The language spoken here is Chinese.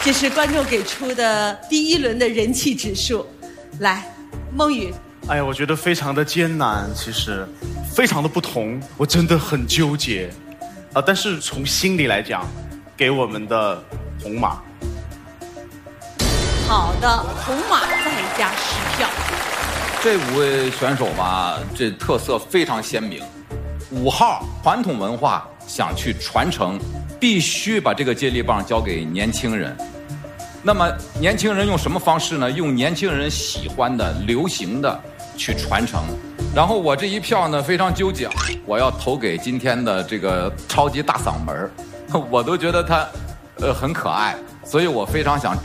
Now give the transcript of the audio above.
这是观众给出的第一轮的人气指数。来，孟宇。 哎呀，我觉得非常的艰难，其实非常的不同，我真的很纠结但是从心里来讲，给我们的红马。 好的，红马再加10票。 这5位选手吧，这特色非常鲜明。5号传统文化想去传承，必须把这个接力棒交给年轻人。那么年轻人用什么方式呢？用年轻人喜欢的、流行的去传承。然后我这一票呢非常纠结，我要投给今天的这个超级大嗓门，我都觉得他很可爱，所以我非常想